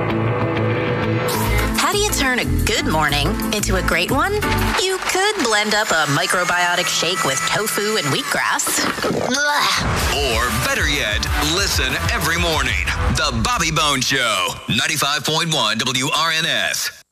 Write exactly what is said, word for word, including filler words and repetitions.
How do you turn a good morning into a great one? You could blend up a microbiotic shake with tofu and wheatgrass. Ugh. Or better yet, listen every morning. The Bobby Bones Show, ninety-five point one W R N S.